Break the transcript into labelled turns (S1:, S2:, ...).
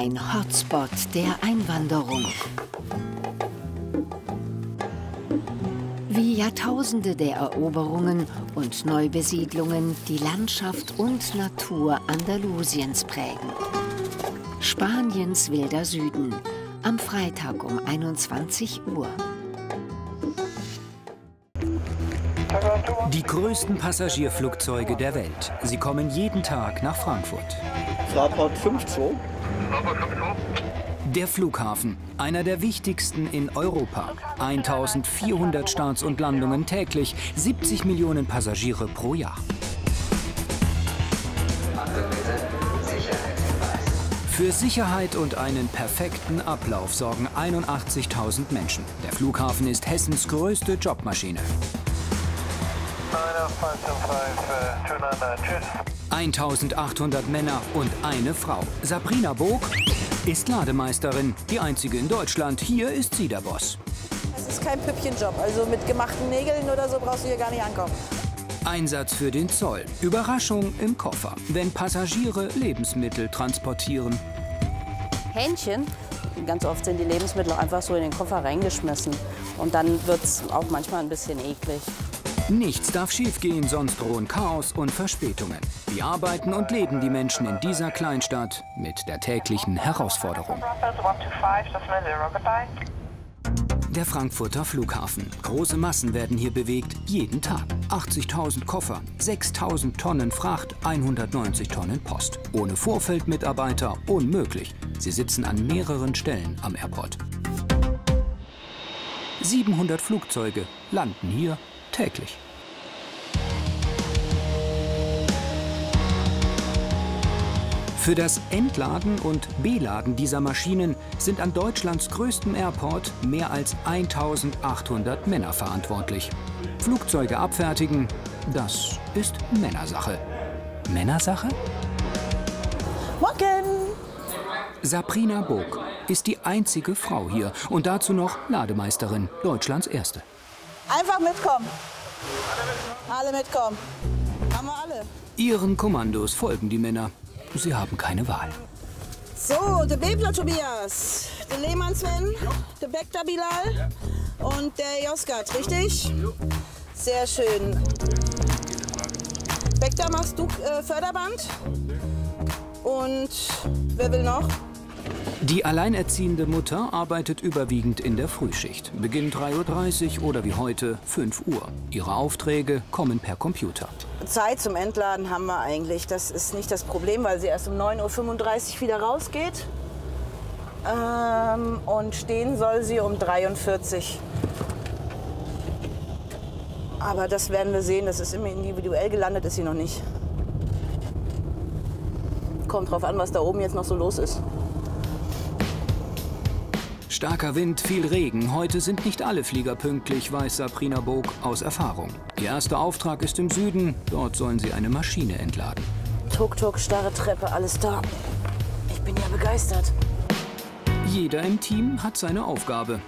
S1: Ein Hotspot der Einwanderung. Wie Jahrtausende der Eroberungen und Neubesiedlungen die Landschaft und Natur Andalusiens prägen. Spaniens wilder Süden, am Freitag um 21 Uhr.
S2: Die größten Passagierflugzeuge der Welt. Sie kommen jeden Tag nach Frankfurt.
S3: Fraport 52.
S2: Der Flughafen, einer der wichtigsten in Europa. 1400 Starts und Landungen täglich, 70 Millionen Passagiere pro Jahr. Für Sicherheit und einen perfekten Ablauf sorgen 81.000 Menschen. Der Flughafen ist Hessens größte Jobmaschine. 1800 Männer und eine Frau. Sabrina Bog ist Lademeisterin, die einzige in Deutschland. Hier ist sie der Boss.
S4: Es ist kein Püppchenjob, also mit gemachten Nägeln oder so brauchst du hier gar nicht ankommen.
S2: Einsatz für den Zoll. Überraschung im Koffer, wenn Passagiere Lebensmittel transportieren.
S4: Hähnchen, ganz oft sind die Lebensmittel einfach so in den Koffer reingeschmissen. Und dann wird es auch manchmal ein bisschen eklig.
S2: Nichts darf schiefgehen, sonst drohen Chaos und Verspätungen. Wie arbeiten und leben die Menschen in dieser Kleinstadt mit der täglichen Herausforderung? Der Frankfurter Flughafen. Große Massen werden hier bewegt, jeden Tag. 80.000 Koffer, 6.000 Tonnen Fracht, 190 Tonnen Post. Ohne Vorfeldmitarbeiter unmöglich. Sie sitzen an mehreren Stellen am Airport. 700 Flugzeuge landen hier täglich. Für das Entladen und Beladen dieser Maschinen sind an Deutschlands größtem Airport mehr als 1800 Männer verantwortlich. Flugzeuge abfertigen, das ist Männersache. Männersache?
S4: Morgen!
S2: Sabrina Bog ist die einzige Frau hier und dazu noch Lademeisterin, Deutschlands erste.
S4: Einfach mitkommen. Alle mitkommen. Haben wir alle.
S2: Ihren Kommandos folgen die Männer. Sie haben keine Wahl.
S4: So, der Bebler Tobias, der Lehmann Sven, der Bekter Bilal und der Josgat, richtig? Sehr schön. Bekter, machst du Förderband? Und wer will noch?
S2: Die alleinerziehende Mutter arbeitet überwiegend in der Frühschicht. Beginnt 3:30 Uhr oder wie heute 5 Uhr. Ihre Aufträge kommen per Computer.
S4: Zeit zum Entladen haben wir eigentlich. Das ist nicht das Problem, weil sie erst um 9:35 Uhr wieder rausgeht. Und stehen soll sie um 43 Uhr. Aber das werden wir sehen. Das ist immer individuell, gelandet ist sie noch nicht. Kommt drauf an, was da oben jetzt noch so los ist.
S2: Starker Wind, viel Regen. Heute sind nicht alle Flieger pünktlich, weiß Sabrina Bog aus Erfahrung. Ihr erster Auftrag ist im Süden. Dort sollen sie eine Maschine entladen.
S4: Tuk-Tuk, starre Treppe, alles da. Ich bin ja begeistert.
S2: Jeder im Team hat seine Aufgabe.